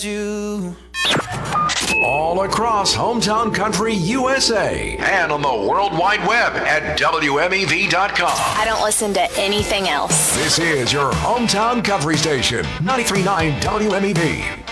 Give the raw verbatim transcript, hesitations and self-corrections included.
You. All across Hometown Country U S A and on the World Wide Web at W M E V dot com. I don't listen to anything else. This is your Hometown Country Station, ninety-three point nine W M E V.